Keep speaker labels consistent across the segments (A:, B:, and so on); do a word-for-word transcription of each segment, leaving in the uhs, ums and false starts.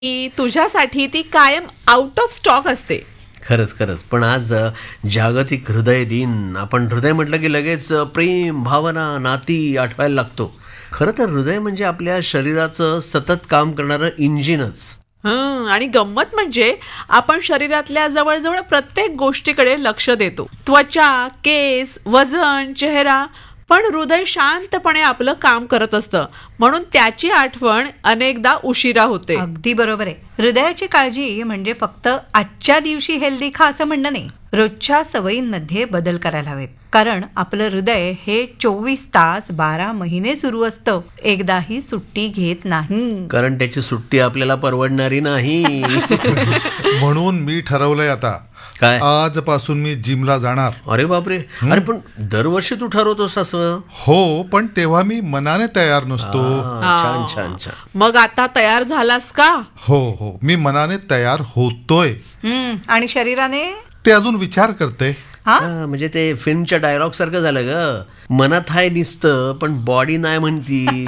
A: की तुझ्यासाठी ती कायम आउट ऑफ स्टॉक असते.
B: खरंच खरंच. पण आज अ, जागतिक हृदय दिन. आपण हृदय म्हटलं की लगेच अ, प्रेम, भावना, नाती आठवायला लागतो. खरं तर हृदय म्हणजे आपल्या शरीराचं सतत काम करणारं इंजिनच.
A: हं, आणि गंमत म्हणजे आपण शरीरातल्या जवळजवळ प्रत्येक गोष्टीकडे लक्ष देतो. त्वचा, केस, वजन, चेहरा, पण हृदय शांतपणे आपलं काम करत असतं. म्हणून त्याची आठवण अनेकदा उशिरा होते.
C: अगदी बरोबर आहे. हृदयाची काळजी म्हणजे फक्त आजच्या दिवशी हेल्दी खा असं म्हणणं नाही. रोजच्या सवयींमध्ये बदल करायला हवेत. कारण आपलं हृदय हे चोवीस तास बारा महिने सुरू असतं. एकदाही सुट्टी घेत नाही.
B: कारण त्याची सुट्टी आपल्याला परवडणारी नाही.
D: म्हणून मी ठरवलंय आता,
B: काय?
D: आजपासून मी जिमला जाणार.
B: अरे बापरे. अरे पण दरवर्षी तू ठरवतोस असं?
D: हो, पण तेव्हा मी मनाने तयार नसतो.
B: हा, छान छान छान.
A: मग आता तयार झालास का?
D: हो हो, मी मनाने तयार होतोय.
C: हम्म, आणि शरीराने
D: ते अजून विचार करते.
C: हा
B: हा, म्हणजे ते फिल्मच्या डायलॉग सारखं झालं ग. मनात हाय दिसतं पण बॉडी नाही म्हणती.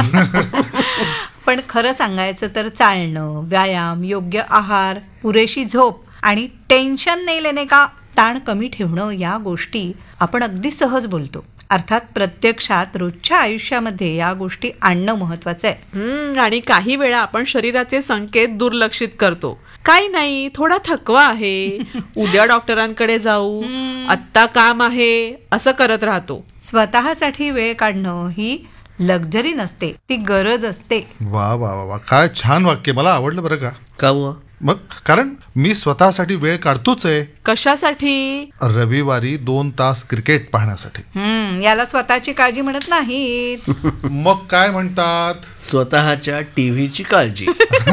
C: पण खरं सांगायचं तर चालणं, व्यायाम, योग्य आहार, पुरेशी झोप आणि टेन्शन नाही लेणे का ताण कमी ठेवणं या गोष्टी आपण अगदी सहज बोलतो. अर्थात प्रत्यक्षात रोजच्या आयुष्यामध्ये या गोष्टी आणणं महत्वाचं आहे.
A: हम्म, आणि काही वेळा आपण शरीराचे संकेत दुर्लक्षित करतो. काही नाही, थोडा थकवा आहे, उद्या डॉक्टरांकडे जाऊ, आत्ता काम आहे, असं करत राहतो.
C: स्वतःसाठी वेळ काढणं ही लक्झरी नसते, ती गरज असते.
D: वा वा वा वा, काय छान वाक्य, मला आवडलं बरं का.
B: का बुवा?
D: मग कारण मी स्वतःसाठी वेळ काढतोच आहे.
A: कशासाठी?
D: रविवारी दोन तास क्रिकेट पाहण्यासाठी.
C: हम्म, याला स्वतःची काळजी म्हणत नाहीत.
D: मग काय म्हणतात?
B: स्वतःच्या टीव्हीची काळजी.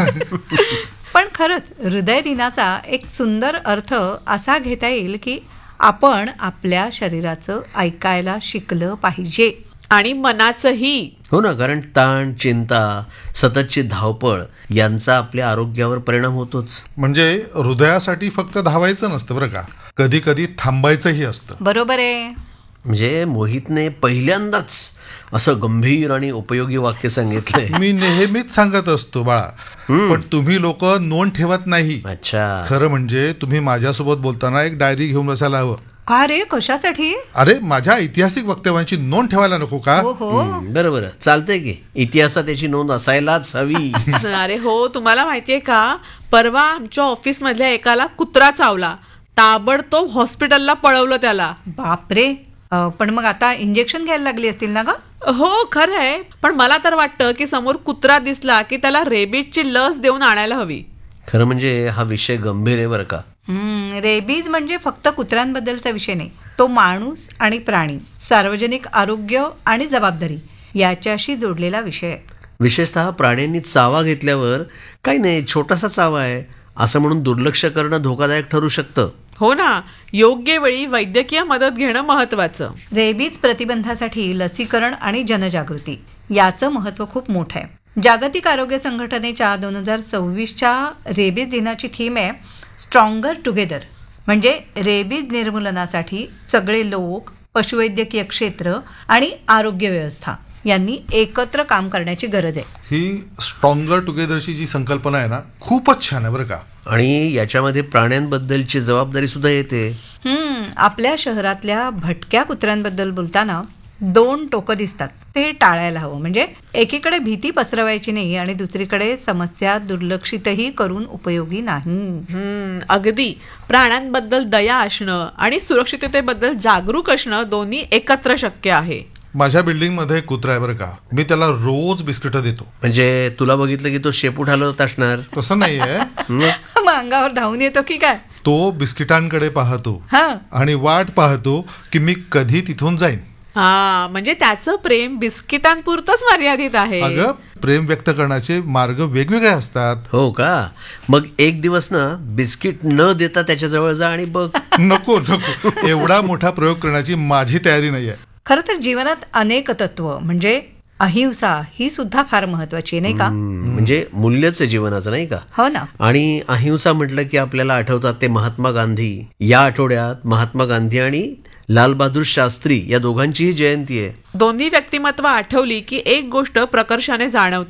C: पण खरंच हृदय दिनाचा एक सुंदर अर्थ असा घेता येईल की आपण आपल्या शरीराचं ऐकायला शिकलं पाहिजे.
A: आणि मनाचंही.
B: हो ना, कारण ताण, चिंता, सततची धावपळ यांचा आपल्या आरोग्यावर परिणाम होतोच.
D: म्हणजे हृदयासाठी फक्त धावायचं नसतं बरं का, कधी कधी थांबायचंही असतं.
C: बरोबर आहे.
B: म्हणजे मोहितने पहिल्यांदाच असं गंभीर आणि उपयोगी वाक्य सांगितलंय.
D: मी नेहमीच सांगत असतो बाळा, पण तुम्ही लोक नोंद ठेवत नाही.
B: अच्छा.
D: खरं म्हणजे तुम्ही माझ्यासोबत बोलताना एक डायरी घेऊन बसायला हवं.
C: का रे, कशासाठी?
D: अरे, माझ्या ऐतिहासिक वक्तव्यांची नोंद ठेवायला नको का?
C: हो हो,
B: हम्म, बरं बरं, चालतंय की इतिहासात त्याची नोंद असायलाच हवी.
A: अरे हो, तुम्हाला माहितीये का, परवा आमच्या ऑफिस मधल्या एकाला कुत्रा चावला. ताबडतोब हॉस्पिटलला पळवलं त्याला.
C: बापरे. अं, पण मग आता इंजेक्शन घ्यायला लागली असतील ना ग?
A: हो खरं आहे, पण मला तर वाटतं की समोर कुत्रा दिसला की त्याला रेबीजची लस देऊन आणायला हवी.
B: खरं म्हणजे हा विषय गंभीर आहे बरं का.
C: हम्म, रेबीज म्हणजे फक्त कुत्र्यांबद्दलचा विषय नाही, तो माणूस आणि प्राणी, सार्वजनिक आरोग्य आणि जबाबदारी याच्याशी जोडलेला विषय आहे.
B: विशेषतः प्राण्यांनी चावा घेतल्यावर काही नाही, छोटासा चावा आहे असं म्हणून दुर्लक्ष करणं धोकादायक ठरू शकतं.
A: हो ना, योग्य वेळी वैद्यकीय मदत घेणं महत्वाचं.
C: रेबीज प्रतिबंधासाठी लसीकरण आणि जनजागृती याचं महत्त्व खूप मोठं आहे. जागतिक आरोग्य संघटनेच्या दोन हजार सव्वीसच्या रेबीज दिनाची थीम आहे स्ट्रॉंगर टुगेदर. म्हणजे रेबीज निर्मूलनासाठी सगळे लोक, पशुवैद्यकीय क्षेत्र आणि आरोग्य व्यवस्था यांनी एकत्र काम करण्याची गरज आहे.
D: ही स्ट्रॉंगर टुगेदरची जी संकल्पना आहे ना, खूपच छान आहे बरं का.
B: आणि याच्यामध्ये प्राण्यांबद्दलची जबाबदारी सुद्धा येते.
C: हम्म, आपल्या शहरातल्या भटक्या कुत्र्यांबद्दल बोलताना दोन टोकं दिसतात, ते टाळायला हवं. म्हणजे एकीकडे भीती पसरवायची नाही आणि दुसरीकडे समस्या दुर्लक्षितही करून उपयोगी नाही.
A: हम्म, अगदी. प्राण्यांबद्दल दया असणं आणि सुरक्षिततेबद्दल जागरूक असणं दोन्ही एकत्र शक्य आहे.
D: माझ्या बिल्डिंग मध्ये एक कुत्रा आहे बरं का, मी त्याला रोज बिस्किट देतो.
B: म्हणजे तुला बघितलं की तो शेपूट हलवत असणार.
D: तसं नाहीये.
C: मग अंगावर धावून येतो की काय?
D: तो बिस्किटांकडे पाहतो
C: हा,
D: आणि वाट पाहतो की मी कधी तिथून जाईन.
A: हा, म्हणजे त्याचं प्रेम बिस्किटांपुरतच मर्यादित आहे.
D: अगं, प्रेम व्यक्त करण्याचे मार्ग वेगवेगळे असतात.
B: हो का? मग एक दिवस ना बिस्किट न देता त्याच्याजवळ जा आणि बघ.
D: नको नको, एवढा मोठा प्रयोग करण्याची माझी तयारी नाहीये.
C: खरं तर जीवनात अनेक तत्व म्हणजे अहिंसा ही सुद्धा फार महत्वाची आहे, नाही का?
B: म्हणजे मूल्यच आहे जीवनाचं, नाही का?
C: हो ना.
B: आणि अहिंसा म्हटलं की आपल्याला आठवतात ते महात्मा गांधी. या आठवड्यात महात्मा गांधी आणि लाल बहादूर शास्त्री या दोघांचीही जयंती आहे.
A: दोन्ही व्यक्तिमत्व आठवली की एक गोष्ट प्रकर्षाने जाणवते.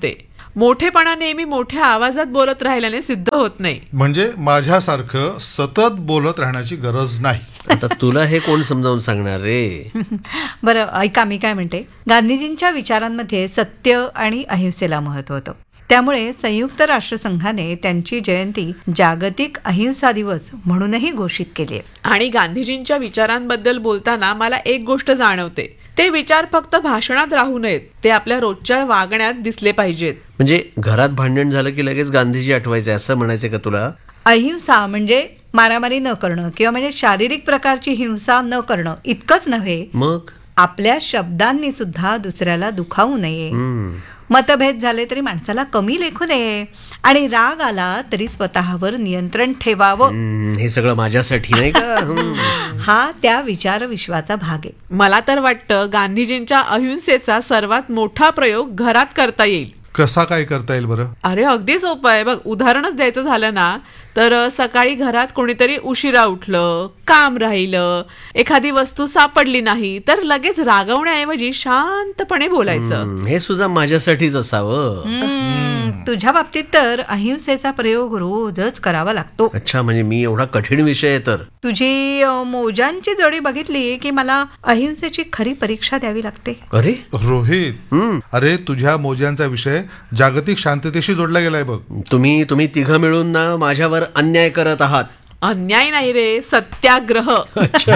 A: मोठेपणा नेहमी मोठ्या आवाजात बोलत राहिल्याने सिद्ध होत नाही.
D: म्हणजे माझ्यासारखं सतत बोलत राहण्याची गरज नाही.
B: आता तुला हे कोण समजावून सांगणार रे?
C: बरं ऐका, मी काय म्हणते, गांधीजींच्या विचारांमध्ये सत्य आणि अहिंसेला महत्व होतं. त्यामुळे संयुक्त राष्ट्रसंघाने त्यांची जयंती जागतिक अहिंसा दिवस म्हणूनही घोषित केली आहे.
A: आणि गांधीजींच्या विचारांबद्दल बोलताना मला एक गोष्ट जाणवते, ते विचार फक्त भाषणात राहू नयेत, ते आपल्या रोजच्या वागण्यात दिसले पाहिजेत.
B: म्हणजे घरात भांडण झालं की लगेच गांधीजी आठवायचे असं म्हणायचं का तुला?
C: अहिंसा म्हणजे मारामारी न करणं किंवा म्हणजे शारीरिक प्रकारची हिंसा न करणं इतकंच नव्हे,
B: मग
C: आपल्या शब्दांनी सुद्धा दुसऱ्याला दुखावू नये.
B: हम्म.
C: मतभेद झाले तरी माणसाला कमी लेखू नये आणि राग आला तरी स्वतःवर नियंत्रण ठेवावं.
B: हम्म, हे सगळं माझ्यासाठी नाही का? हम्म.
C: हा त्या विचार विश्वाचा भाग आहे.
A: मला तर वाटतं गांधीजींच्या अहिंसेचा सर्वात मोठा प्रयोग घरात करता येईल.
D: कसा काय करता येईल बरं?
A: अरे अगदी सोपं आहे बघ. उदाहरणच द्यायचं झालं ना तर सकाळी घरात कोणीतरी उशिरा उठलं, काम राहिलं, एखादी वस्तू सापडली नाही तर लगेच रागवण्याऐवजी शांतपणे बोलायचं.
B: हम्म, हे सुद्धा माझ्यासाठीच असावं.
C: हम्म, तुझ्या बाबतीत तर अहिंसेचा प्रयोग रोजच करावा लागतो.
B: अच्छा, म्हणजे मी एवढा कठीण विषय आहे तर?
C: तुझी अ, मोजांची जोडी बघितली की मला अहिंसेची खरी परीक्षा द्यावी लागते.
B: अरे
D: रोहित,
B: हम्म,
D: अरे तुझ्या मोज्यांचा विषय जागतिक शांततेशी जोडला गेलाय बघ.
B: तुम्ही तुम्ही तिघं मिळून ना माझ्यावर अन्याय करत आहात.
A: अन्याय नाही रे, सत्याग्रह.
B: अच्छा.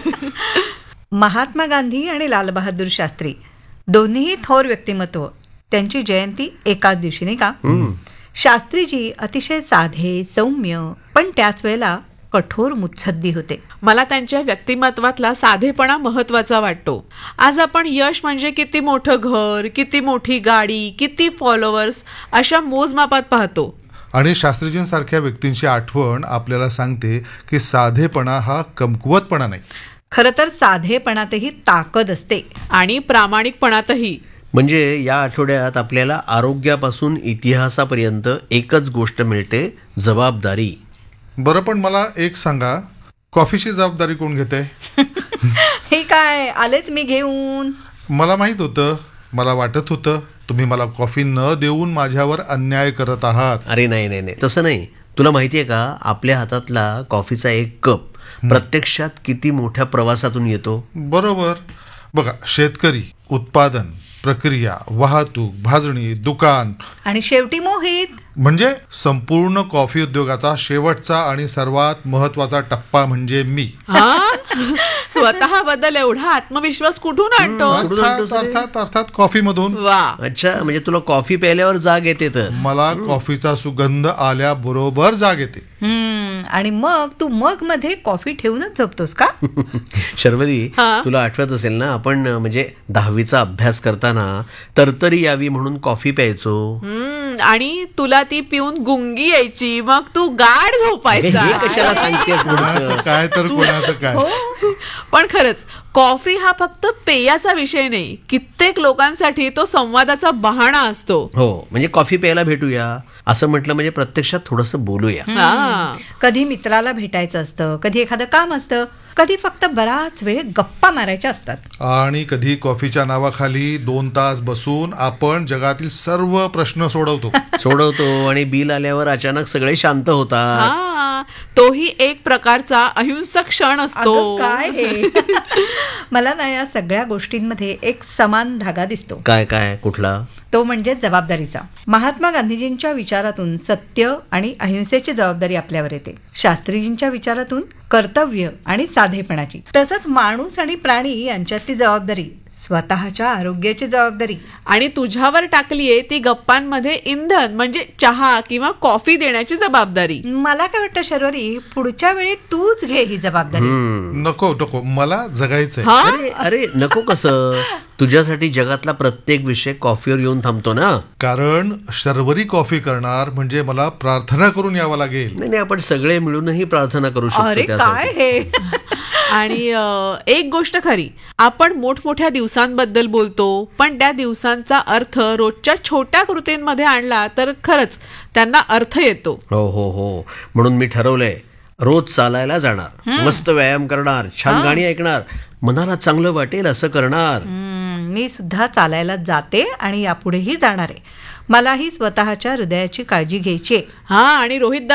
C: महात्मा गांधी आणि लालबहादूर शास्त्री दोन्हीही थोर व्यक्तिमत्व, त्यांची जयंती एकाच दिवशी, नाही का? शास्त्रीजी अतिशय साधे, सौम्य, पण त्याच वेळेला कठोर मुत्सद्दी होते.
A: मला त्यांच्या व्यक्तिमत्वातला साधेपणा महत्वाचा वाटतो. आज आपण यश म्हणजे किती मोठं घर, किती मोठी गाडी, किती फॉलोअर्स अशा मोजमापात पाहतो.
D: आणि शास्त्रीजींसारख्या व्यक्तींची आठवण आपल्याला सांगते की साधेपणा हा कमकुवतपणा नाही.
C: खरं तर साधेपणातही ताकद असते
A: आणि प्रामाणिकपणातही.
B: म्हणजे या आठवड्यात आपल्याला आरोग्यापासून इतिहासापर्यंत एकच गोष्ट मिळते, जबाबदारी.
D: बरं, पण मला एक सांगा, कॉफीची जबाबदारी कोण घेते?
C: हे काय, आलेच मी घेऊन.
D: मला माहित होतं, मला वाटत होतं तुम्ही मला कॉफी न देऊन माझ्यावर अन्याय करत आहात.
B: अरे नाही नाही नाही, तसं नाही. तुला माहितीये का, आपल्या हातातला कॉफीचा एक कप प्रत्यक्षात किती मोठ्या प्रवासातून येतो?
D: बरोबर. बघा, शेतकरी, उत्पादन, प्रक्रिया, वाहतूक, भाजणी, दुकान
C: आणि शेवटी मोहित.
D: म्हणजे संपूर्ण कॉफी उद्योगाचा शेवटचा आणि सर्वात महत्वाचा टप्पा म्हणजे मी.
A: हा? स्वतःबद्दल एवढा आत्मविश्वास कुठून आणतो?
D: अर्थात अर्थात अर्थात कॉफी मधून.
A: वा.
B: अच्छा, म्हणजे तुला कॉफी प्यायल्यावर जाग येते तर?
D: मला कॉफीचा सुगंध आल्याबरोबर जाग येते.
C: हम्म, आणि मग तू मग मध्ये कॉफी ठेवूनच झोपतोस का?
B: शर्वरी,
A: हा?
B: तुला आठवत असेल ना, आपण म्हणजे दहावीचा अभ्यास करताना तरतरी यावी म्हणून कॉफी प्यायचो.
A: हम्म, आणि तुला ती पिऊन गुंगी यायची, मग तू गाढ
B: हे
A: झोपायचा.
B: कशाला सांगतेस
D: कोणाचं
B: पुढचं?
D: काय तर कोणाचं काय.
A: पण खरंच कॉफी हा फक्त पेयाचा विषय नाही, कित्येक लोकांसाठी तो संवादाचा बहाणा असतो.
B: हो, म्हणजे कॉफी प्यायला भेटूया असं म्हटलं म्हणजे प्रत्यक्षात थोडंसं बोलूया.
A: हा.
C: कधी मित्राला भेटायचं असतं, कधी एखादं काम असतं, कधी फक्त बराच वेळ गप्पा मारायच्या असतात.
D: आणि कधी कॉफीच्या नावाखाली दोन तास बसून आपण जगातील सर्व प्रश्न सोडवतो.
B: सोडवतो आणि बिल आल्यावर अचानक सगळे शांत होतात.
A: हा, तोही एक प्रकारचा अहिंसक क्षण असतो.
C: अगं, काय हे? मला ना या सगळ्या गोष्टींमध्ये एक समान धागा दिसतो.
B: काय काय कुठला?
C: तो म्हणजे जबाबदारीचा. महात्मा गांधीजींच्या विचारातून सत्य आणि अहिंसेची जबाबदारी आपल्यावर येते. शास्त्रीजींच्या विचारातून कर्तव्य आणि साधेपणाची. तसंच माणूस आणि प्राणी यांच्यातली जबाबदारी, स्वतःच्या आरोग्याची जबाबदारी.
A: आणि तुझ्यावर टाकलीये ती गप्पांमध्ये इंधन म्हणजे चहा किंवा कॉफी देण्याची जबाबदारी.
C: मला काय वाटतं शर्वरी, पुढच्या वेळी तूच घे ही जबाबदारी.
B: हम्म.
D: नको नको, मला जगायचंय.
A: हा?
B: अरे अरे नको कसं, तुझ्यासाठी जगातला प्रत्येक विषय कॉफीवर येऊन थांबतो ना.
D: कारण शर्वरी कॉफी करणार म्हणजे मला प्रार्थना करून यावं लागेल.
B: नाही नाही, आपण सगळे मिळूनही प्रार्थना करू
C: अरे
B: शकतो
C: काय
B: त्यासाठी.
C: हे?
A: आणि अ, एक गोष्ट खरी, आपण मोठमोठ्या दिवसांबद्दल बोलतो, पण त्या दिवसांचा अर्थ रोजच्या छोट्या कृतींमध्ये आणला तर खरंच त्यांना अर्थ येतो.
B: हो हो हो, म्हणून मी ठरवलंय, रोज चालायला जाणार, मस्त व्यायाम करणार, छान गाणी ऐकणार, मनाला चांगलं वाटेल असं करणार.
C: हम्म, मी सुद्धा चालायला जाते आणि यापुढेही जाणार आहे. मलाही स्वतःच्या हृदयाची काळजी घ्यायची आहे.
A: हा आणि रोहित